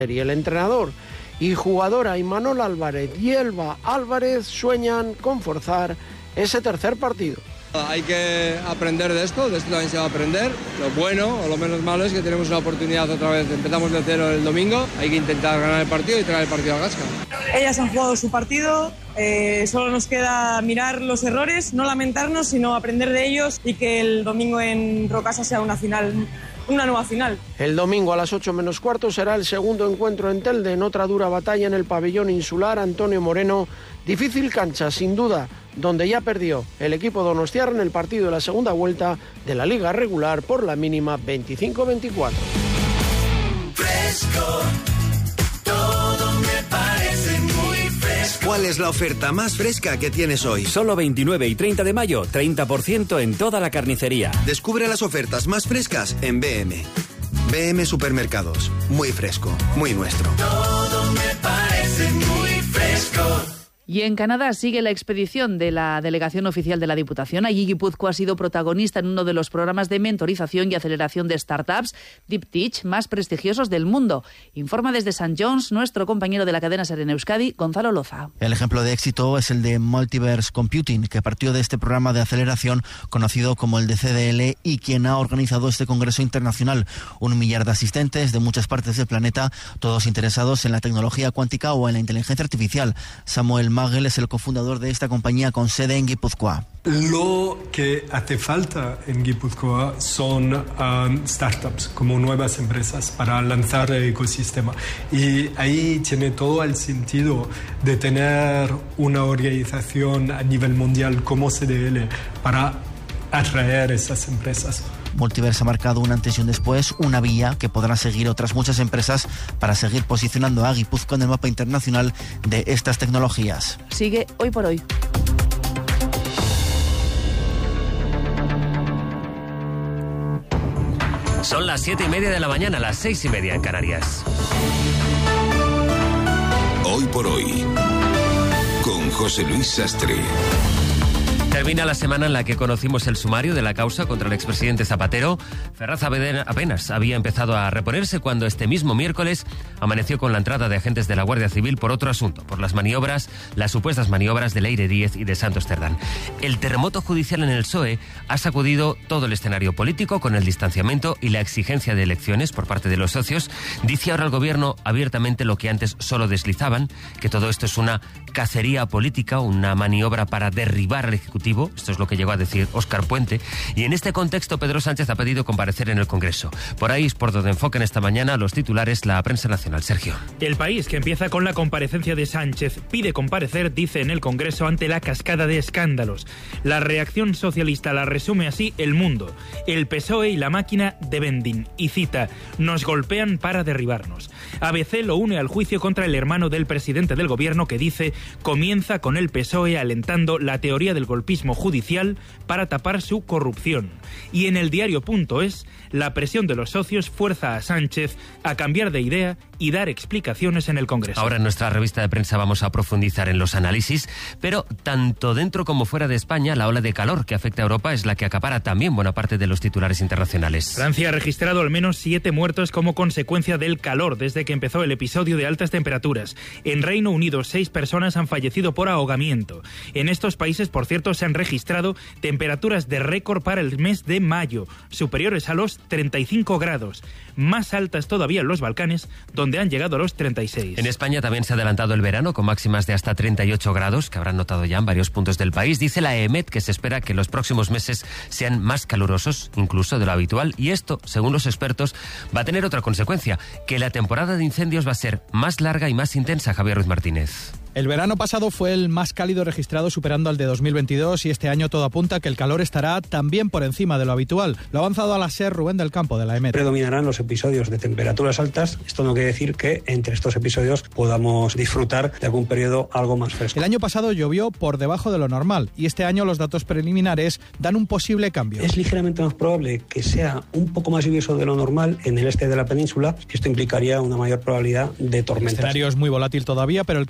Y el entrenador y jugadora Imanol Álvarez y Elba Álvarez sueñan con forzar ese tercer partido. Hay que aprender de esto también se va a aprender. Lo bueno o lo menos malo es que tenemos una oportunidad otra vez. Empezamos de cero el domingo, hay que intentar ganar el partido y traer el partido a Gasca. Ellas han jugado su partido, solo nos queda mirar los errores, no lamentarnos, sino aprender de ellos y que el domingo en Rocasa sea una nueva final. El domingo a las 8 menos cuarto será el segundo encuentro en Telde, en otra dura batalla en el pabellón insular Antonio Moreno. Difícil cancha, sin duda, donde ya perdió el equipo donostiarra en el partido de la segunda vuelta de la liga regular por la mínima 25-24. Fresco, todo me parece muy fresco. ¿Cuál es la oferta más fresca que tienes hoy? Solo 29 y 30 de mayo, 30% en toda la carnicería. Descubre las ofertas más frescas en BM. BM Supermercados. Muy fresco, muy nuestro. Todo me parece muy fresco. Y en Canadá sigue la expedición de la delegación oficial de la Diputación. Allí Guipúzcoa ha sido protagonista en uno de los programas de mentorización y aceleración de startups, Deep Teach, más prestigiosos del mundo. Informa desde St. John's nuestro compañero de la cadena SER en Euskadi, Gonzalo Loza. El ejemplo de éxito es el de Multiverse Computing, que partió de este programa de aceleración conocido como el de CDL y quien ha organizado este congreso internacional. 1 millar de asistentes de muchas partes del planeta, todos interesados en la tecnología cuántica o en la inteligencia artificial. Samuel Magel es el cofundador de esta compañía con sede en Guipúzcoa. Lo que hace falta en Guipúzcoa son startups, como nuevas empresas para lanzar el ecosistema. Y ahí tiene todo el sentido de tener una organización a nivel mundial como CDL para atraer esas empresas. Multiverse ha marcado un antes y un después, una vía que podrán seguir otras muchas empresas para seguir posicionando a Guipúzcoa en el mapa internacional de estas tecnologías. Sigue Hoy por Hoy. Son las 7:30 de la mañana, las 6:30 en Canarias. Hoy por Hoy, con José Luis Sastre. Termina la semana en la que conocimos el sumario de la causa contra el expresidente Zapatero. Ferraz apenas había empezado a reponerse cuando este mismo miércoles amaneció con la entrada de agentes de la Guardia Civil por otro asunto, por las supuestas maniobras de Leire Díez y de Santos Cerdán. El terremoto judicial en el PSOE ha sacudido todo el escenario político con el distanciamiento y la exigencia de elecciones por parte de los socios. Dice ahora el gobierno abiertamente lo que antes solo deslizaban, que todo esto es una cacería política, una maniobra para derribar al Ejecutivo. Esto es lo que llegó a decir Óscar Puente. Y en este contexto Pedro Sánchez ha pedido comparecer en el Congreso. Por ahí es por donde enfocan esta mañana los titulares la prensa nacional. Sergio. El País, que empieza con la comparecencia de Sánchez, pide comparecer, dice en el Congreso, ante la cascada de escándalos. La reacción socialista la resume así El Mundo. El PSOE y la máquina de vending. Y cita: nos golpean para derribarnos. ABC lo une al juicio contra el hermano del presidente del gobierno, que dice comienza con el PSOE alentando la teoría del golpismo judicial para tapar su corrupción. Y en el diario.es, la presión de los socios fuerza a Sánchez a cambiar de idea y dar explicaciones en el Congreso. Ahora en nuestra revista de prensa vamos a profundizar en los análisis, pero tanto dentro como fuera de España, la ola de calor que afecta a Europa es la que acapara también buena parte de los titulares internacionales. Francia ha registrado al menos 7 muertos como consecuencia del calor desde que empezó el episodio de altas temperaturas. En Reino Unido, 6 personas han fallecido por ahogamiento. En estos países, por cierto, se han registrado temperaturas de récord para el mes de mayo, superiores a los 35 grados, más altas todavía en los Balcanes, donde han llegado a los 36. En España también se ha adelantado el verano con máximas de hasta 38 grados, que habrán notado ya en varios puntos del país. Dice la EMET que se espera que los próximos meses sean más calurosos, incluso de lo habitual, y esto, según los expertos, va a tener otra consecuencia, que la temporada de incendios va a ser más larga y más intensa. Javier Ruiz Martínez. El verano pasado fue el más cálido registrado, superando al de 2022, y este año todo apunta que el calor estará también por encima de lo habitual. Lo ha avanzado a la SER Rubén del Campo, de la EMET. Predominarán los episodios de temperaturas altas. Esto no quiere decir que entre estos episodios podamos disfrutar de algún periodo algo más fresco. El año pasado llovió por debajo de lo normal, y este año los datos preliminares dan un posible cambio. Es ligeramente más probable que sea un poco más lluvioso de lo normal en el este de la península. Esto implicaría una mayor probabilidad de tormentas. El escenario es muy volátil todavía, pero el caldo de cultivo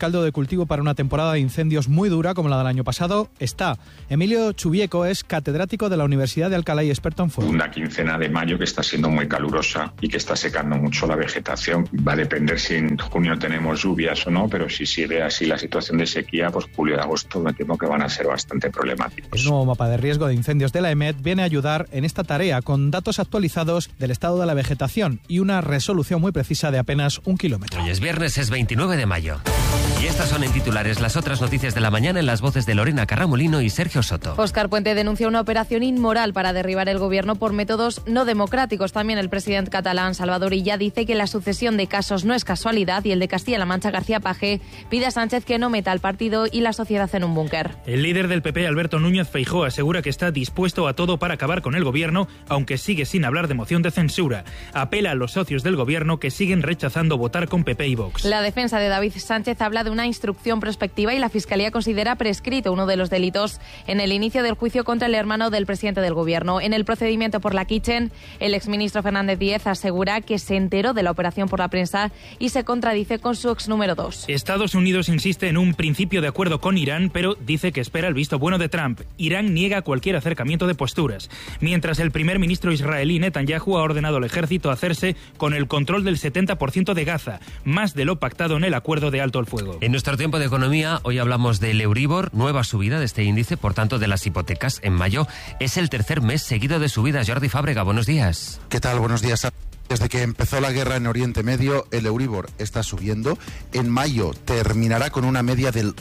motivo para una temporada de incendios muy dura como la del año pasado está. Emilio Chubieco es catedrático de la Universidad de Alcalá y experto en fuego. Una quincena de mayo que está siendo muy calurosa y que está secando mucho la vegetación. Va a depender si en junio tenemos lluvias o no, pero si sigue así la situación de sequía, pues julio y agosto me temo que van a ser bastante problemáticos. El nuevo mapa de riesgo de incendios de la EMET viene a ayudar en esta tarea con datos actualizados del estado de la vegetación y una resolución muy precisa de apenas 1 kilómetro. Hoy es viernes, es 29 de mayo. Y estas son en titulares las otras noticias de la mañana en las voces de Lorena Carramolino y Sergio Soto. Óscar Puente denuncia una operación inmoral para derribar el gobierno por métodos no democráticos. También el presidente catalán Salvador Illa dice que la sucesión de casos no es casualidad y el de Castilla-La Mancha, García Paje, pide a Sánchez que no meta al partido y la sociedad en un búnker. El líder del PP, Alberto Núñez Feijóo, asegura que está dispuesto a todo para acabar con el gobierno, aunque sigue sin hablar de moción de censura. Apela a los socios del gobierno que siguen rechazando votar con PP y Vox. La defensa de David Sánchez habla de una instrucción prospectiva y la Fiscalía considera prescrito uno de los delitos en el inicio del juicio contra el hermano del presidente del gobierno. En el procedimiento por la Kitchen, el exministro Fernández Díez asegura que se enteró de la operación por la prensa y se contradice con su ex número 2. Estados Unidos insiste en un principio de acuerdo con Irán, pero dice que espera el visto bueno de Trump. Irán niega cualquier acercamiento de posturas, mientras el primer ministro israelí Netanyahu ha ordenado al ejército hacerse con el control del 70% de Gaza, más de lo pactado en el acuerdo de alto el fuego. En nuestro tiempo de economía, hoy hablamos del Euribor, nueva subida de este índice, por tanto de las hipotecas en mayo. Es el tercer mes seguido de subida. Jordi Fábrega, buenos días. ¿Qué tal? Buenos días. Desde que empezó la guerra en Oriente Medio, el Euribor está subiendo. En mayo terminará con una media del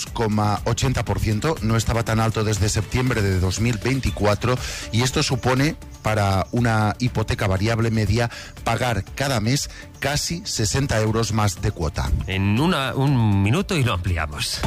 2,80%. No estaba tan alto desde septiembre de 2024 y esto supone para una hipoteca variable media pagar cada mes casi 60 euros más de cuota. En un minuto y lo ampliamos.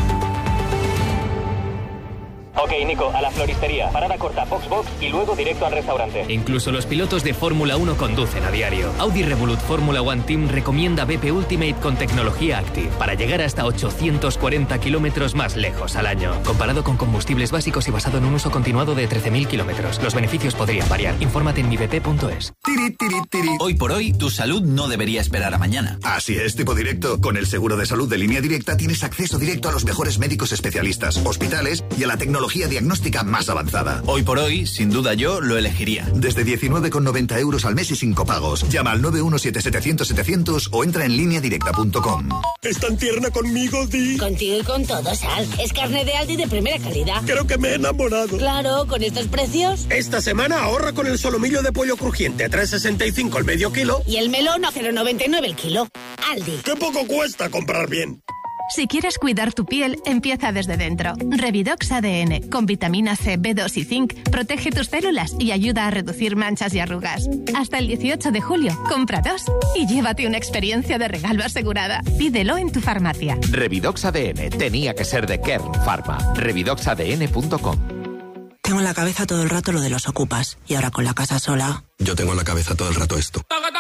Ok, Nico, a la floristería. Parada corta, Box y luego directo al restaurante. Incluso los pilotos de Fórmula 1 conducen a diario. Audi Revolut Fórmula One Team recomienda BP Ultimate con tecnología Active para llegar hasta 840 kilómetros más lejos al año. Comparado con combustibles básicos y basado en un uso continuado de 13.000 kilómetros. Los beneficios podrían variar. Infórmate en mibp.es. Hoy por hoy, tu salud no debería esperar a mañana. Así es, tipo directo. Con el seguro de salud de Línea Directa tienes acceso directo a los mejores médicos especialistas, hospitales y a la tecnología diagnóstica más avanzada. Hoy por hoy, sin duda yo lo elegiría. Desde 19,90 euros al mes y sin copagos. Llama al 917-700-700 o entra en lineadirecta.com. ¿Es tan tierna conmigo, Di? Contigo y con todo, Sal. Es carne de Aldi de primera calidad. Creo que me he enamorado. Claro, con estos precios. Esta semana ahorra con el solomillo de pollo crujiente a 3,65 el medio kilo. Y el melón a 0,99 el kilo. Aldi. ¡Qué poco cuesta comprar bien! Si quieres cuidar tu piel, empieza desde dentro. Revidox ADN, con vitamina C, B2 y zinc, protege tus células y ayuda a reducir manchas y arrugas. Hasta el 18 de julio, compra 2 y llévate una experiencia de regalo asegurada. Pídelo en tu farmacia. Revidox ADN, tenía que ser de Kern Pharma. Revidoxadn.com. Tengo en la cabeza todo el rato lo de los ocupas y ahora con la casa sola. Yo tengo en la cabeza todo el rato esto.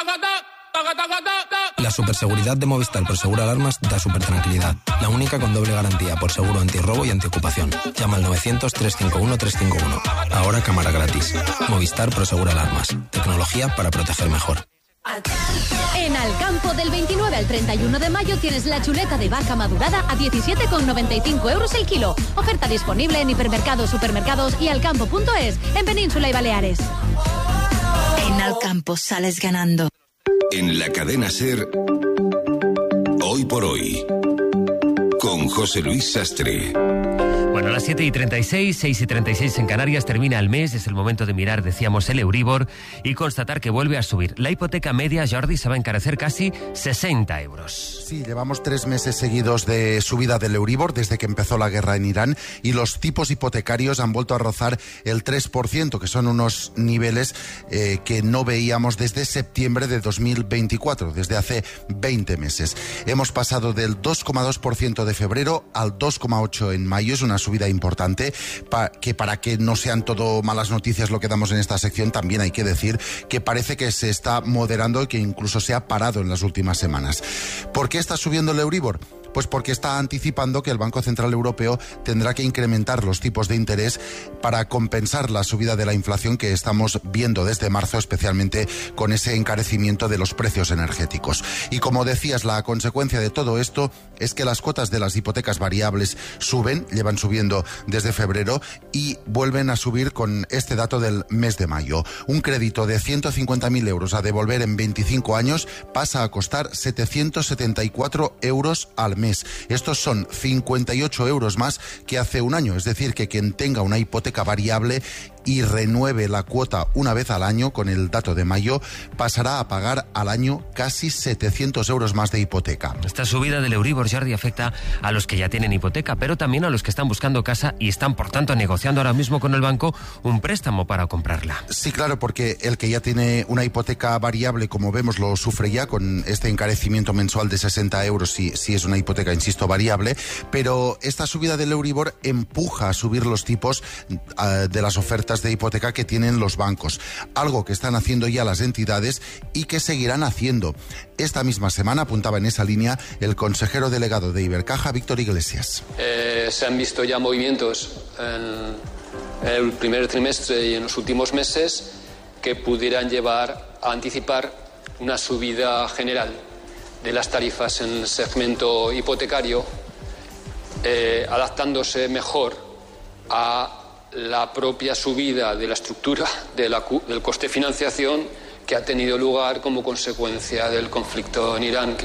La superseguridad de Movistar por Seguro Alarmas da super tranquilidad. La única con doble garantía por seguro antirrobo y antiocupación. Llama al 900-351-351. Ahora cámara gratis. Movistar Pro Seguro Alarmas. Tecnología para proteger mejor. En Alcampo, del 29 al 31 de mayo tienes la chuleta de vaca madurada a 17,95 euros el kilo. Oferta disponible en hipermercados, supermercados y alcampo.es, en Península y Baleares. En Alcampo sales ganando. En la cadena SER, Hoy por Hoy, con José Luis Sastre. Bueno, a las 7:36, 6:36 en Canarias termina el mes, es el momento de mirar, decíamos, el Euribor y constatar que vuelve a subir. La hipoteca media, Jordi, se va a encarecer casi 60 euros. Sí, llevamos 3 meses seguidos de subida del Euribor desde que empezó la guerra en Irán y los tipos hipotecarios han vuelto a rozar el 3%, que son unos niveles que no veíamos desde septiembre de 2024, desde hace 20 meses. Hemos pasado del 2,2% de febrero al 2,8% en mayo, es una subida importante, que para que no sean todo malas noticias lo que damos en esta sección, también hay que decir que parece que se está moderando y que incluso se ha parado en las últimas semanas. ¿Por qué está subiendo el Euribor? Pues porque está anticipando que el Banco Central Europeo tendrá que incrementar los tipos de interés para compensar la subida de la inflación que estamos viendo desde marzo, especialmente con ese encarecimiento de los precios energéticos. Y como decías, la consecuencia de todo esto es que las cuotas de las hipotecas variables suben, llevan subiendo desde febrero y vuelven a subir con este dato del mes de mayo. Un crédito de 150.000 euros a devolver en 25 años pasa a costar 774 euros al mes. Estos son 58 euros más que hace un año, es decir, que quien tenga una hipoteca variable y renueve la cuota una vez al año, con el dato de mayo, pasará a pagar al año casi 700 euros más de hipoteca. Esta subida del Euribor, Jordi, afecta a los que ya tienen hipoteca, pero también a los que están buscando casa y están, por tanto, negociando ahora mismo con el banco un préstamo para comprarla. Sí, claro, porque el que ya tiene una hipoteca variable, como vemos, lo sufre ya con este encarecimiento mensual de 60 euros si es una hipoteca, insisto, variable, pero esta subida del Euribor empuja a subir los tipos de las ofertas de hipoteca que tienen los bancos, algo que están haciendo ya las entidades y que seguirán haciendo. Esta misma semana apuntaba en esa línea el consejero delegado de Ibercaja, Víctor Iglesias. Se han visto ya movimientos en el primer trimestre y en los últimos meses que pudieran llevar a anticipar una subida general de las tarifas en el segmento hipotecario, adaptándose mejor a la propia subida de la estructura del coste de financiación que ha tenido lugar como consecuencia del conflicto en Irán.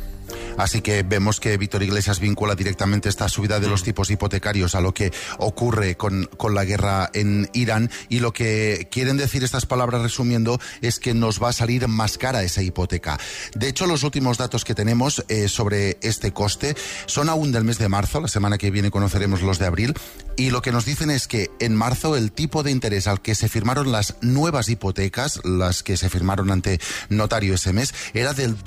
Así que vemos que Víctor Iglesias vincula directamente esta subida de los tipos hipotecarios a lo que ocurre con la guerra en Irán, y lo que quieren decir estas palabras, resumiendo, es que nos va a salir más cara esa hipoteca. De hecho, los últimos datos que tenemos sobre este coste son aún del mes de marzo. La semana que viene conoceremos los de abril, y lo que nos dicen es que en marzo el tipo de interés al que se firmaron las nuevas hipotecas, las que se firmaron ante notario ese mes, era del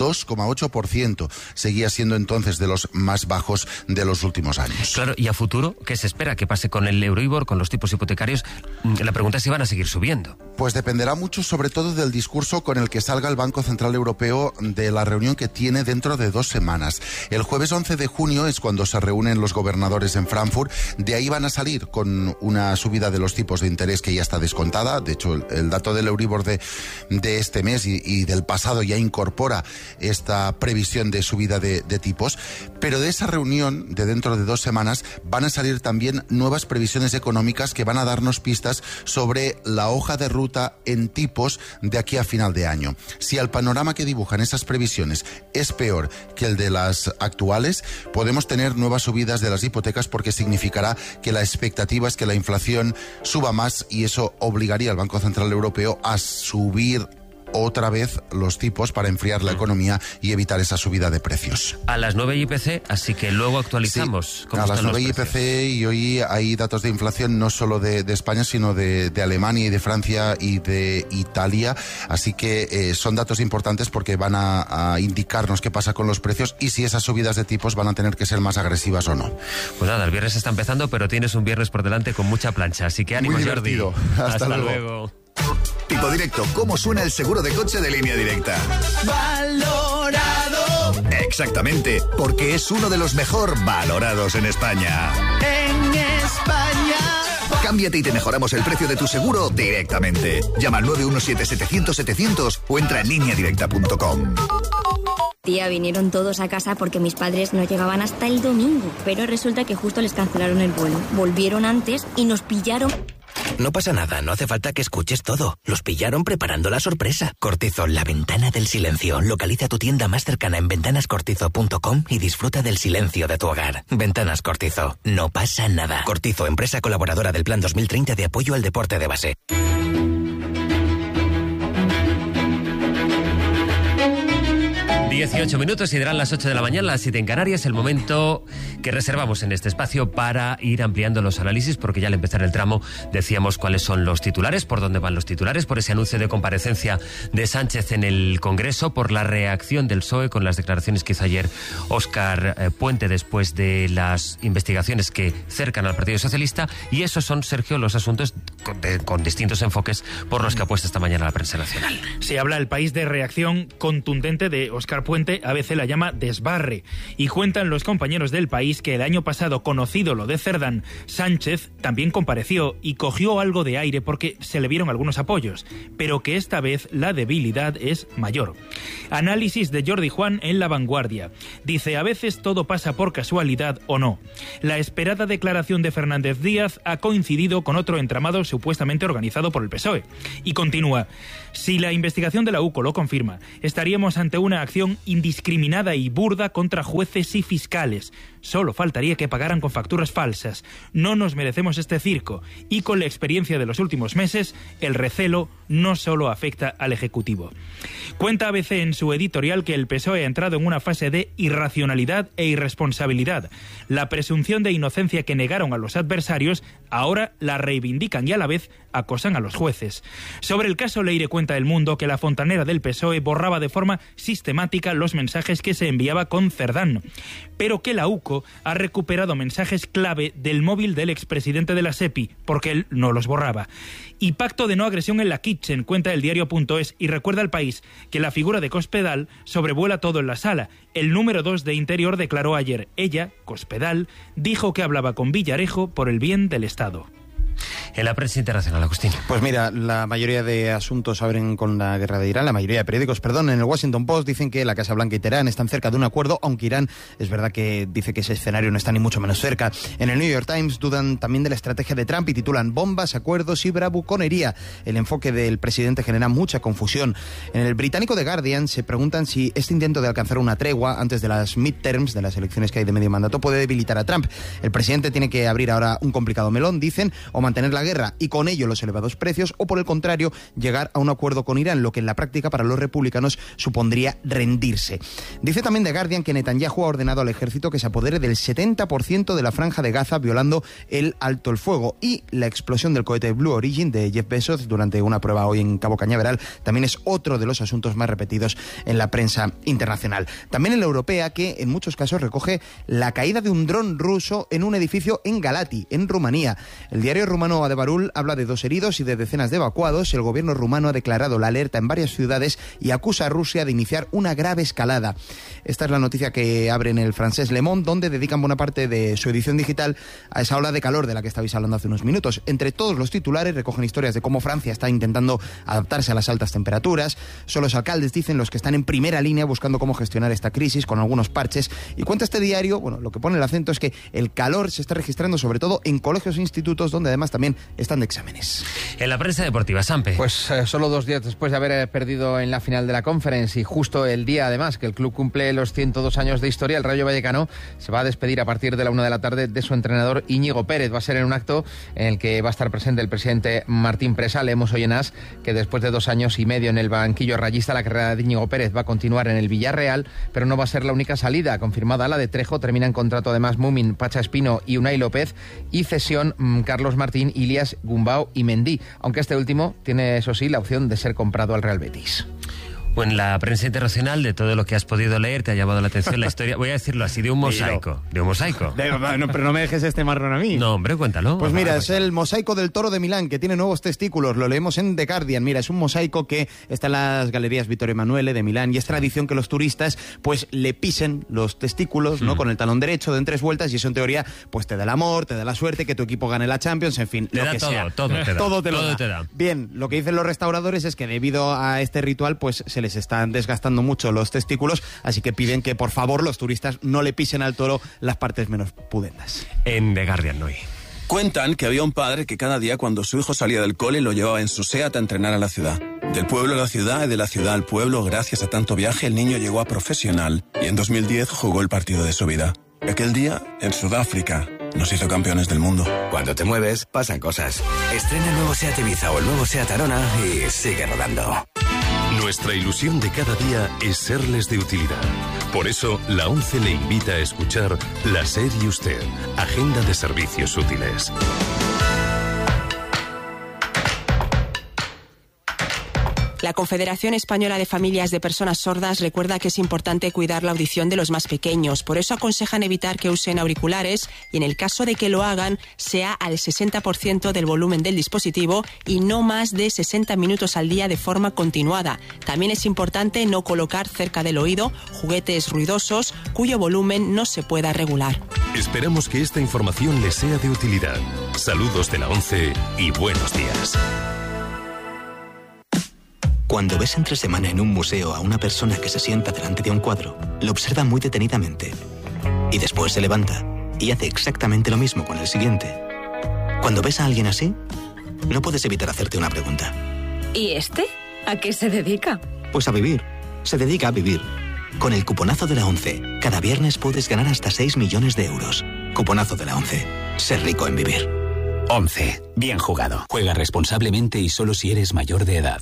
2,8%. Seguía siendo entonces de los más bajos de los últimos años. Claro, y a futuro, ¿qué se espera que pase con el Euribor, con los tipos hipotecarios? La pregunta es si van a seguir subiendo. Pues dependerá mucho, sobre todo, del discurso con el que salga el Banco Central Europeo de la reunión que tiene dentro de 2 semanas. El jueves 11 de junio es cuando se reúnen los gobernadores en Frankfurt. De ahí van a salir con una subida de los tipos de interés que ya está descontada. De hecho, el dato del Euribor de este mes y del pasado ya incorpora esta previsión de subida de tipos, pero de esa reunión de dentro de 2 semanas van a salir también nuevas previsiones económicas que van a darnos pistas sobre la hoja de ruta en tipos de aquí a final de año. Si el panorama que dibujan esas previsiones es peor que el de las actuales, podemos tener nuevas subidas de las hipotecas, porque significará que la expectativa es que la inflación suba más, y eso obligaría al Banco Central Europeo a subir otra vez los tipos para enfriar la economía y evitar esa subida de precios. A las 9 IPC, así que luego actualizamos. Sí, a las 9 IPC, y hoy hay datos de inflación no solo de España, sino de Alemania y de Francia y de Italia, así que son datos importantes porque van a indicarnos qué pasa con los precios y si esas subidas de tipos van a tener que ser más agresivas o no. Pues nada, el viernes está empezando, pero tienes un viernes por delante con mucha plancha, así que ánimo, Jordi. Hasta luego. Tipo Directo, ¿cómo suena el seguro de coche de Línea Directa? Valorado. Exactamente, porque es uno de los mejor valorados en España. En España. Cámbiate y te mejoramos el precio de tu seguro directamente. Llama al 917-700-700 o entra en lineadirecta.com. Tía, vinieron todos a casa porque mis padres no llegaban hasta el domingo, pero resulta que justo les cancelaron el vuelo. Volvieron antes y nos pillaron. No pasa nada, no hace falta que escuches todo. Los pillaron preparando la sorpresa. Cortizo, la ventana del silencio. Localiza tu tienda más cercana en ventanascortizo.com y disfruta del silencio de tu hogar. Ventanas Cortizo, no pasa nada. Cortizo, empresa colaboradora del Plan 2030 de apoyo al deporte de base. 18 minutos y darán las 8 de la mañana, las 7 en Canarias, el momento que reservamos en este espacio para ir ampliando los análisis, porque ya al empezar el tramo decíamos cuáles son los titulares, por dónde van los titulares, por ese anuncio de comparecencia de Sánchez en el Congreso, por la reacción del PSOE con las declaraciones que hizo ayer Óscar Puente después de las investigaciones que cercan al Partido Socialista, y esos son, Sergio, los asuntos con distintos enfoques por los que apuesta esta mañana la prensa nacional. Se habla El País de reacción contundente de Óscar Puente, ABC la llama desbarre, y cuentan los compañeros del País que el año pasado, conocido lo de Cerdán, Sánchez también compareció y cogió algo de aire porque se le vieron algunos apoyos, pero que esta vez la debilidad es mayor. Análisis de Jordi Juan en La Vanguardia. Dice, a veces todo pasa por casualidad o no. La esperada declaración de Fernández Díaz ha coincidido con otro entramado supuestamente organizado por el PSOE. Y continúa, si la investigación de la UCO lo confirma, estaríamos ante una acción indiscriminada y burda contra jueces y fiscales. Solo faltaría que pagaran con facturas falsas. No nos merecemos este circo. Y con la experiencia de los últimos meses, el recelo no solo afecta al Ejecutivo. Cuenta ABC en su editorial que el PSOE ha entrado en una fase de irracionalidad e irresponsabilidad. La presunción de inocencia que negaron a los adversarios, ahora la reivindican y a la vez acosan a los jueces. Sobre el caso Leire cuenta El Mundo que la fontanera del PSOE borraba de forma sistemática los mensajes que se enviaba con Cerdán, pero que la UCO ha recuperado mensajes clave del móvil del expresidente de la SEPI, porque él no los borraba. Y pacto de no agresión en la Kitchen, cuenta el diario.es, y recuerda al País que la figura de Cospedal sobrevuela todo en la sala. El número 2 de Interior declaró ayer, ella, Cospedal, dijo que hablaba con Villarejo por el bien del Estado. En la prensa internacional, Agustín. Pues mira, la mayoría de asuntos abren con la guerra de Irán, la mayoría de periódicos, en el Washington Post dicen que la Casa Blanca y Teherán están cerca de un acuerdo, aunque Irán es verdad que dice que ese escenario no está ni mucho menos cerca. En el New York Times dudan también de la estrategia de Trump y titulan bombas, acuerdos y bravuconería. El enfoque del presidente genera mucha confusión. En el británico The Guardian se preguntan si este intento de alcanzar una tregua antes de las midterms, de las elecciones que hay de medio mandato, puede debilitar a Trump. El presidente tiene que abrir ahora un complicado melón, dicen, o mantener la guerra y con ello los elevados precios, o por el contrario, llegar a un acuerdo con Irán, lo que en la práctica para los republicanos supondría rendirse. Dice también The Guardian que Netanyahu ha ordenado al ejército que se apodere del 70% de la franja de Gaza, violando el alto el fuego, y la explosión del cohete Blue Origin de Jeff Bezos durante una prueba hoy en Cabo Cañaveral también es otro de los asuntos más repetidos en la prensa internacional. También en la europea, que en muchos casos recoge la caída de un dron ruso en un edificio en Galati, en Rumanía. El diario rumano Adevărul habla de 2 heridos y de decenas de evacuados. El gobierno rumano ha declarado la alerta en varias ciudades y acusa a Rusia de iniciar una grave escalada. Esta es la noticia que abre en el francés Le Monde, donde dedican buena parte de su edición digital a esa ola de calor de la que estabais hablando hace unos minutos. Entre todos los titulares recogen historias de cómo Francia está intentando adaptarse a las altas temperaturas. Son los alcaldes, dicen, los que están en primera línea buscando cómo gestionar esta crisis con algunos parches. Y cuenta este diario, lo que pone el acento es que el calor se está registrando sobre todo en colegios e institutos, donde además también están de exámenes. En la prensa deportiva, Sampe. Pues solo 2 días después de haber perdido en la final de la Conference y justo el día además que el club cumple los 102 años de historia, el Rayo Vallecano se va a despedir a partir de la 1 de la tarde de su entrenador Íñigo Pérez. Va a ser en un acto en el que va a estar presente el presidente Martín Presa. Leemos hoy en AS que después de 2 años y medio en el banquillo rayista, la carrera de Íñigo Pérez va a continuar en el Villarreal, pero no va a ser la única salida. Confirmada la de Trejo, termina en contrato además Mumin, Pacha Espino y Unai López, y cesión Carlos Martín, Ilias, Gumbau y Mendy, aunque este último tiene, eso sí, la opción de ser comprado al Real Betis. Bueno, en la prensa internacional, de todo lo que has podido leer, te ha llamado la atención la historia, voy a decirlo así, de un mosaico. De un mosaico. Pero no me dejes este marrón a mí. No, hombre, cuéntalo. Pues mira, es el mosaico del Toro de Milán, que tiene nuevos testículos. Lo leemos en The Guardian. Mira, es un mosaico que está en las galerías Vittorio Emanuele de Milán, y es tradición que los turistas pues le pisen los testículos, ¿no? Con el talón derecho, den 3 vueltas, y eso en teoría pues te da el amor, te da la suerte, que tu equipo gane la Champions, en fin, te lo da que todo, sea. Todo te da. Bien, lo que dicen los restauradores es que debido a este ritual pues se les están desgastando mucho los testículos, así que piden que por favor los turistas no le pisen al toro las partes menos pudendas. En The Guardian hoy. Cuentan que había un padre que cada día cuando su hijo salía del cole lo llevaba en su SEAT a entrenar a la ciudad. Del pueblo a la ciudad y de la ciudad al pueblo, gracias a tanto viaje, el niño llegó a profesional y en 2010 jugó el partido de su vida. Aquel día, en Sudáfrica, nos hizo campeones del mundo. Cuando te mueves, pasan cosas. Estrena el nuevo SEAT Ibiza o el nuevo SEAT Arona y sigue rodando. Nuestra ilusión de cada día es serles de utilidad. Por eso, la ONCE le invita a escuchar La SER y Usted, Agenda de Servicios Útiles. La Confederación Española de Familias de Personas Sordas recuerda que es importante cuidar la audición de los más pequeños. Por eso aconsejan evitar que usen auriculares y, en el caso de que lo hagan, sea al 60% del volumen del dispositivo y no más de 60 minutos al día de forma continuada. También es importante no colocar cerca del oído juguetes ruidosos cuyo volumen no se pueda regular. Esperamos que esta información les sea de utilidad. Saludos de la 11 y buenos días. Cuando ves entre semana en un museo a una persona que se sienta delante de un cuadro, lo observa muy detenidamente y después se levanta y hace exactamente lo mismo con el siguiente. Cuando ves a alguien así, no puedes evitar hacerte una pregunta. ¿Y este? ¿A qué se dedica? Pues a vivir. Se dedica a vivir. Con el cuponazo de la 11, cada viernes puedes ganar hasta 6 millones de euros. Cuponazo de la 11. Ser rico en vivir. 11. Bien jugado. Juega responsablemente y solo si eres mayor de edad.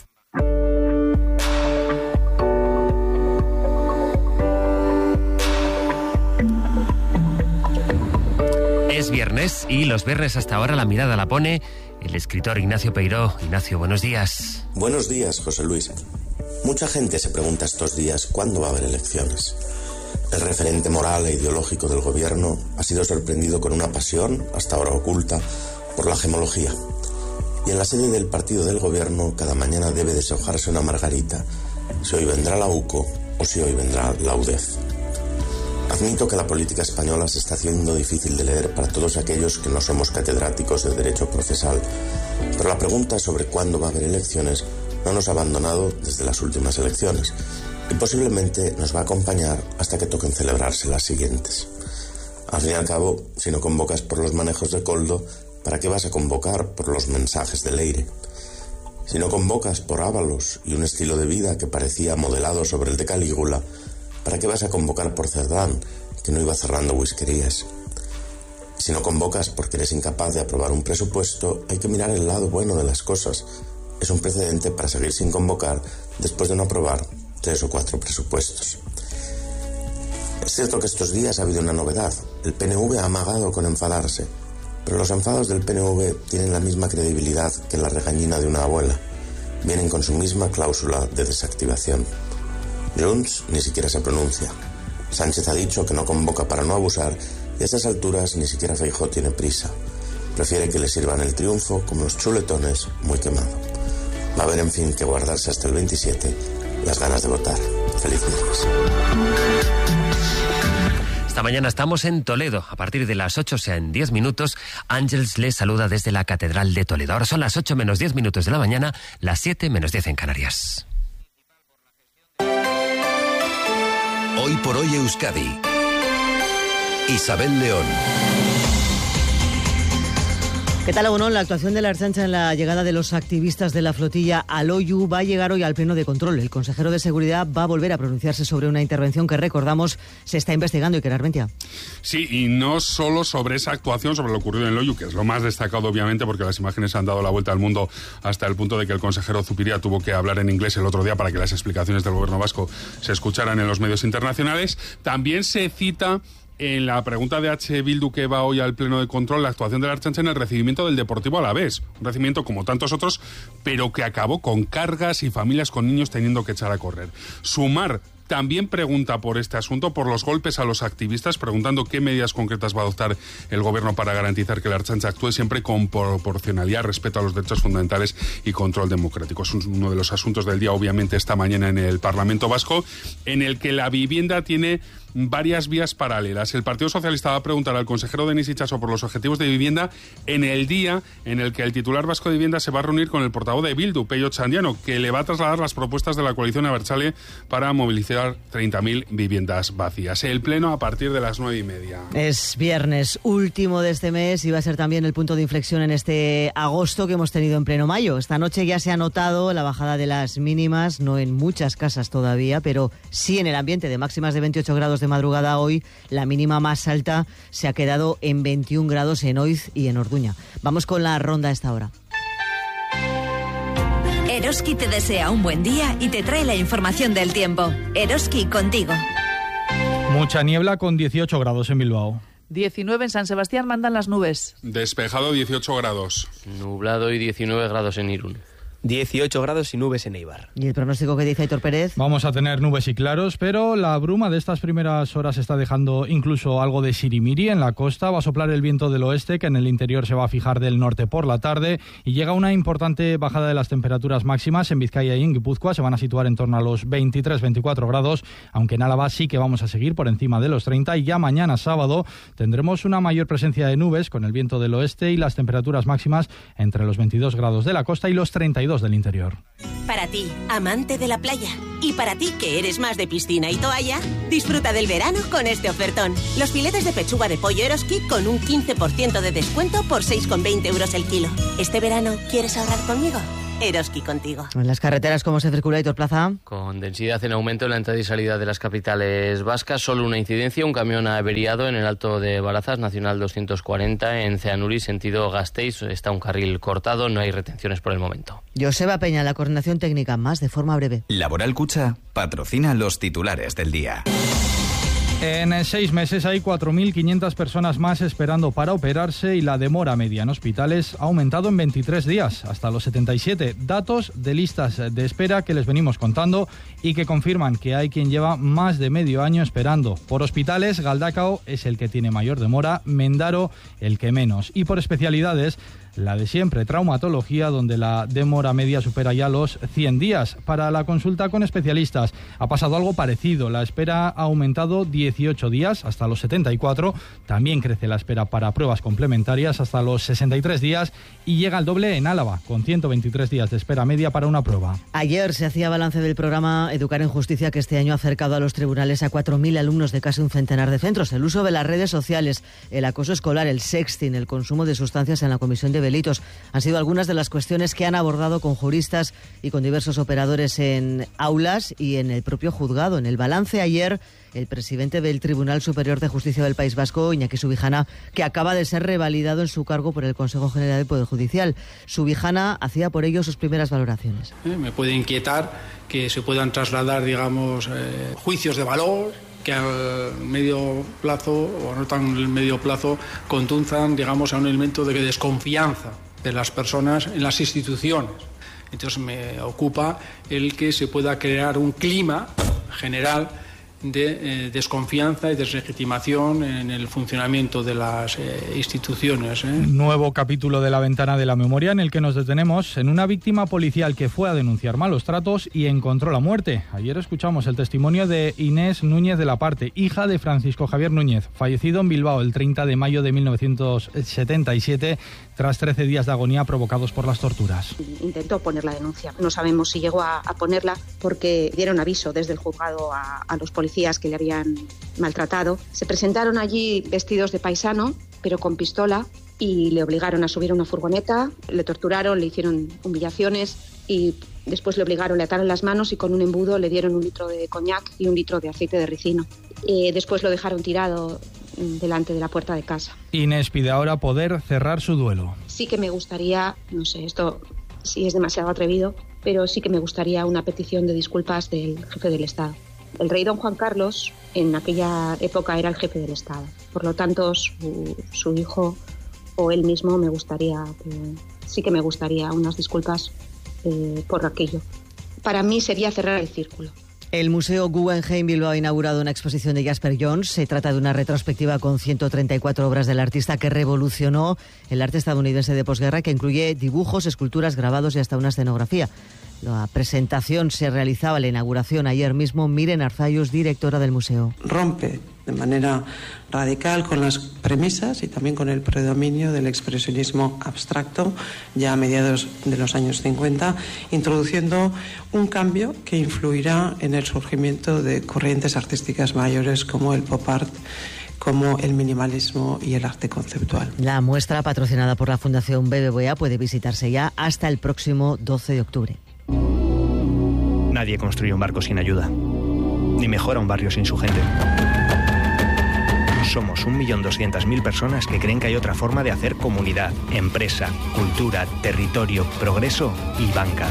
Es viernes y los viernes hasta ahora la mirada la pone el escritor Ignacio Peiró. Ignacio, buenos días. Buenos días, José Luis. Mucha gente se pregunta estos días cuándo va a haber elecciones. El referente moral e ideológico del gobierno ha sido sorprendido con una pasión, hasta ahora oculta, por la gemología. Y en la sede del partido del gobierno cada mañana debe deshojarse una margarita, si hoy vendrá la UCO o si hoy vendrá la UDEF. Admito que la política española se está haciendo difícil de leer para todos aquellos que no somos catedráticos de derecho procesal, pero la pregunta sobre cuándo va a haber elecciones no nos ha abandonado desde las últimas elecciones y posiblemente nos va a acompañar hasta que toquen celebrarse las siguientes. Al fin y al cabo, si no convocas por los manejos de Koldo, ¿para qué vas a convocar por los mensajes de Leire? Si no convocas por Ábalos y un estilo de vida que parecía modelado sobre el de Calígula, ¿para qué vas a convocar por Cerdán, que no iba cerrando whiskerías? Si no convocas porque eres incapaz de aprobar un presupuesto, hay que mirar el lado bueno de las cosas. Es un precedente para seguir sin convocar después de no aprobar 3 o 4 presupuestos. Es cierto que estos días ha habido una novedad. El PNV ha amagado con enfadarse, pero los enfados del PNV tienen la misma credibilidad que la regañina de una abuela. Vienen con su misma cláusula de desactivación. Junts ni siquiera se pronuncia. Sánchez ha dicho que no convoca para no abusar y a estas alturas ni siquiera Feijóo tiene prisa. Prefiere que le sirvan el triunfo como los chuletones muy quemado. Va a haber, en fin, que guardarse hasta el 27 las ganas de votar. Feliz viernes. Esta mañana estamos en Toledo. A partir de las 8, o sea, en 10 minutos, Ángeles les saluda desde la Catedral de Toledo. Ahora son las 8 menos 10 minutos de la mañana, las 7 menos 10 en Canarias. Hoy por hoy Euskadi. Isabel León. ¿Qué tal, Agunón? La actuación de la Ertzaintza en la llegada de los activistas de la flotilla al Oyu va a llegar hoy al pleno de control. El consejero de Seguridad va a volver a pronunciarse sobre una intervención que, recordamos, se está investigando. Iker Armentia. Sí, y no solo sobre esa actuación, sobre lo ocurrido en el Oyu, que es lo más destacado, obviamente, porque las imágenes han dado la vuelta al mundo hasta el punto de que el consejero Zupiria tuvo que hablar en inglés el otro día para que las explicaciones del gobierno vasco se escucharan en los medios internacionales. También se cita en la pregunta de H. Bildu que va hoy al pleno de control la actuación de la Ertzaintza en el recibimiento del Deportivo Alavés. Un recibimiento como tantos otros, pero que acabó con cargas y familias con niños teniendo que echar a correr. Sumar también pregunta por este asunto, por los golpes a los activistas, preguntando qué medidas concretas va a adoptar el gobierno para garantizar que la Ertzaintza actúe siempre con proporcionalidad, respeto a los derechos fundamentales y control democrático. Es uno de los asuntos del día, obviamente, esta mañana en el Parlamento Vasco, en el que la vivienda tiene varias vías paralelas. El Partido Socialista va a preguntar al consejero Denis Itxaso por los objetivos de vivienda en el día en el que el titular vasco de vivienda se va a reunir con el portavoz de Bildu, Pello Txandiano, que le va a trasladar las propuestas de la coalición Abertzale para movilizar 30.000 viviendas vacías. El pleno a partir de las 9:30. Es viernes último de este mes y va a ser también el punto de inflexión en este agosto que hemos tenido en pleno mayo. Esta noche ya se ha notado la bajada de las mínimas, no en muchas casas todavía, pero sí en el ambiente de máximas de 28 grados de madrugada hoy. La mínima más alta se ha quedado en 21 grados en Oiz y en Orduña. Vamos con la ronda a esta hora. Eroski te desea un buen día y te trae la información del tiempo. Eroski, contigo. Mucha niebla con 18 grados en Bilbao. 19 en San Sebastián, mandan las nubes. Despejado, 18 grados. Nublado y 19 grados en Irún. 18 grados y nubes en Eibar. ¿Y el pronóstico que dice Aitor Pérez? Vamos a tener nubes y claros, pero la bruma de estas primeras horas está dejando incluso algo de sirimiri en la costa. Va a soplar el viento del oeste, que en el interior se va a fijar del norte por la tarde, y llega una importante bajada de las temperaturas máximas. En Vizcaya y en Guipúzcoa se van a situar en torno a los 23-24 grados, aunque en Álava sí que vamos a seguir por encima de los 30, y ya mañana sábado tendremos una mayor presencia de nubes con el viento del oeste y las temperaturas máximas entre los 22 grados de la costa y los 32 del interior. Para ti, amante de la playa, y para ti que eres más de piscina y toalla, disfruta del verano con este ofertón. Los filetes de pechuga de pollo Eroski con un 15% de descuento por 6,20 euros el kilo. ¿Este verano quieres ahorrar conmigo? Eroski contigo. En las carreteras, ¿cómo se circula, Aitor Plaza? Con densidad en aumento en la entrada y salida de las capitales vascas. Solo una incidencia, un camión averiado en el Alto de Barazas, Nacional 240, en Ceanuri, sentido Gasteiz. Está un carril cortado, no hay retenciones por el momento. Joseba Peña, la coordinación técnica, más de forma breve. Laboral Cucha patrocina los titulares del día. En 6 meses hay 4.500 personas más esperando para operarse y la demora media en hospitales ha aumentado en 23 días, hasta los 77. Datos de listas de espera que les venimos contando y que confirman que hay quien lleva más de medio año esperando. Por hospitales, Galdakao es el que tiene mayor demora, Mendaro el que menos. Y por especialidades, la de siempre, traumatología, donde la demora media supera ya los 100 días. Para la consulta con especialistas ha pasado algo parecido. La espera ha aumentado 18 días, hasta los 74. También crece la espera para pruebas complementarias hasta los 63 días y llega al doble en Álava, con 123 días de espera media para una prueba. Ayer se hacía balance del programa Educar en Justicia, que este año ha acercado a los tribunales a 4.000 alumnos de casi un centenar de centros. El uso de las redes sociales, el acoso escolar, el sexting, el consumo de sustancias en la comisión de delitos han sido algunas de las cuestiones que han abordado con juristas y con diversos operadores en aulas y en el propio juzgado. En el balance ayer, el presidente del Tribunal Superior de Justicia del País Vasco, Iñaki Subijana, que acaba de ser revalidado en su cargo por el Consejo General del Poder Judicial. Subijana hacía por ello sus primeras valoraciones. Me puede inquietar que se puedan trasladar, digamos, juicios de valor que al medio plazo o no tan el medio plazo conduzcan, digamos, a un elemento de desconfianza de las personas en las instituciones. Entonces me ocupa el que se pueda crear un clima general de desconfianza y deslegitimación en el funcionamiento de las instituciones. Nuevo capítulo de La Ventana de la Memoria, en el que nos detenemos en una víctima policial que fue a denunciar malos tratos y encontró la muerte. Ayer escuchamos el testimonio de Inés Núñez de la Parte, hija de Francisco Javier Núñez, fallecido en Bilbao el 30 de mayo de 1977 tras 13 días de agonía provocados por las torturas. Intentó poner la denuncia. No sabemos si llegó a ponerla porque dieron aviso desde el juzgado a los policías que le habían maltratado. Se presentaron allí vestidos de paisano, pero con pistola, y le obligaron a subir a una furgoneta, le torturaron, le hicieron humillaciones y después le obligaron, le ataron las manos y con un embudo le dieron 1 litro de coñac y 1 litro de aceite de ricino. Después lo dejaron tirado delante de la puerta de casa. Inés pide ahora poder cerrar su duelo. Sí que me gustaría, no sé, esto sí es demasiado atrevido, pero sí que me gustaría una petición de disculpas del jefe del Estado. El rey don Juan Carlos en aquella época era el jefe del Estado. Por lo tanto, su hijo o él mismo sí que me gustaría unas disculpas por aquello. Para mí sería cerrar el círculo. El Museo Guggenheim Bilbao ha inaugurado una exposición de Jasper Johns. Se trata de una retrospectiva con 134 obras del artista que revolucionó el arte estadounidense de posguerra, que incluye dibujos, esculturas, grabados y hasta una escenografía. La presentación se realizaba, la inauguración ayer mismo. Miren Arzayus, directora del museo. Rompe de manera radical con las premisas y también con el predominio del expresionismo abstracto ya a mediados de los años 50, introduciendo un cambio que influirá en el surgimiento de corrientes artísticas mayores como el pop art, como el minimalismo y el arte conceptual. La muestra, patrocinada por la Fundación BBVA, puede visitarse ya hasta el próximo 12 de octubre. Nadie construye un barco sin ayuda, ni mejora un barrio sin su gente. Somos 1.200.000 personas que creen que hay otra forma de hacer comunidad, empresa, cultura, territorio, progreso y banca.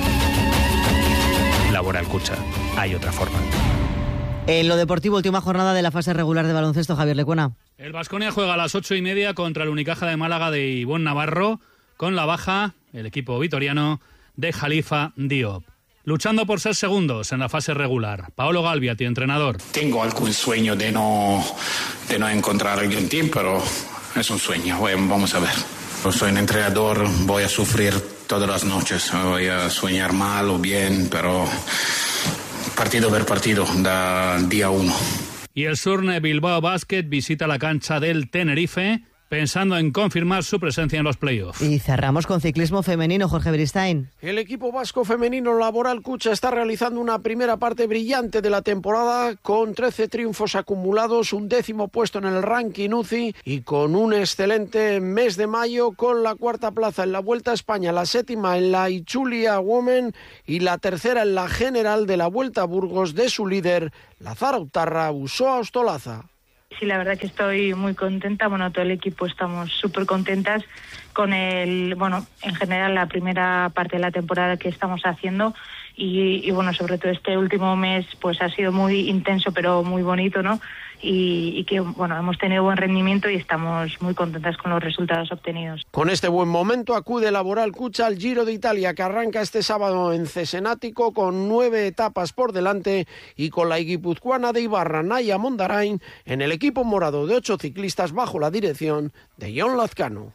Laboral Cucha, hay otra forma. En lo deportivo, última jornada de la fase regular de baloncesto, Javier Lecuona. El Baskonia juega a las 8:30 contra el Unicaja de Málaga de Ivonne Navarro. Con la baja, el equipo vitoriano de Khalifa Diop. Luchando por ser segundos en la fase regular. Paolo Galviati, entrenador. Tengo algún sueño de no encontrar el Green Team, pero es un sueño. Vamos a ver. Soy un entrenador, voy a sufrir todas las noches. Voy a soñar mal o bien, pero partido por partido, día 1. Y el Surne Bilbao Basket visita la cancha del Tenerife, pensando en confirmar su presencia en los playoffs. Y cerramos con ciclismo femenino, Jorge Beristain. El equipo vasco femenino Laboral Cucha está realizando una primera parte brillante de la temporada con 13 triunfos acumulados, un 10º puesto en el ranking UCI y con un excelente mes de mayo con la 4ª plaza en la Vuelta a España, la 7ª en la Itzulia Women y la 3ª en la general de la Vuelta a Burgos de su líder, la zarautarra Usoa Ostolaza. Sí, la verdad que estoy muy contenta. Bueno, todo el equipo estamos súper contentas con en general la primera parte de la temporada que estamos haciendo y bueno, sobre todo este último mes pues ha sido muy intenso pero muy bonito, ¿no? Y que bueno, hemos tenido buen rendimiento y estamos muy contentas con los resultados obtenidos. Con este buen momento acude Laboral Cucha al Giro de Italia, que arranca este sábado en Cesenático con 9 etapas por delante y con la guipuzcoana de Ibarra, Naya Mondarain, en el equipo morado de 8 ciclistas bajo la dirección de Jon Lazcano.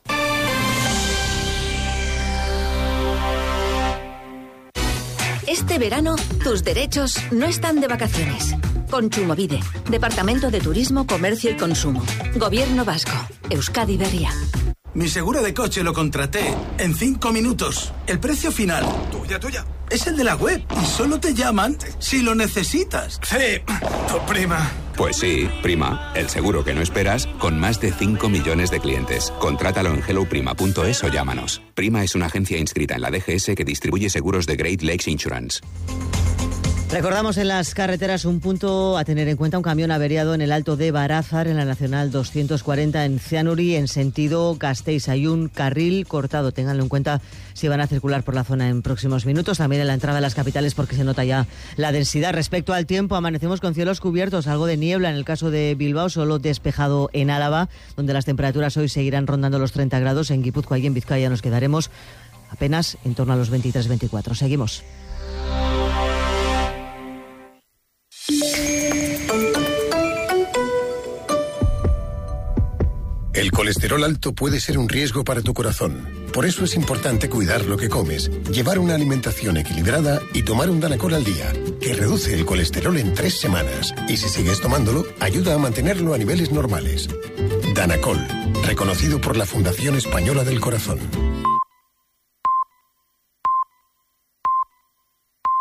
Este verano, tus derechos no están de vacaciones. Kontsumobide, Departamento de Turismo, Comercio y Consumo. Gobierno Vasco. Euskadi Berria. Mi seguro de coche lo contraté en 5 minutos. El precio final, tuya, es el de la web y solo te llaman si lo necesitas. Sí, tu prima. Pues sí, Prima, el seguro que no esperas con más de 5 millones de clientes. Contrátalo en helloprima.es o llámanos. Prima es una agencia inscrita en la DGS que distribuye seguros de Great Lakes Insurance. Recordamos en las carreteras un punto a tener en cuenta: un camión averiado en el Alto de Barázar, en la Nacional 240 en Cianuri, en sentido Gasteiz. Hay un carril cortado, ténganlo en cuenta si van a circular por la zona en próximos minutos. También en la entrada a las capitales, porque se nota ya la densidad. Respecto al tiempo, amanecemos con cielos cubiertos, algo de niebla en el caso de Bilbao, solo despejado en Álava, donde las temperaturas hoy seguirán rondando los 30 grados. En Guipúzcoa y en Vizcaya nos quedaremos apenas en torno a los 23-24. Seguimos. El colesterol alto puede ser un riesgo para tu corazón. Por eso es importante cuidar lo que comes, llevar una alimentación equilibrada y tomar un Danacol al día, que reduce el colesterol en 3 semanas. Y si sigues tomándolo, ayuda a mantenerlo a niveles normales. Danacol, reconocido por la Fundación Española del Corazón.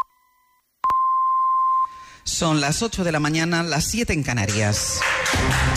Son las 8 de la mañana, las 7 en Canarias.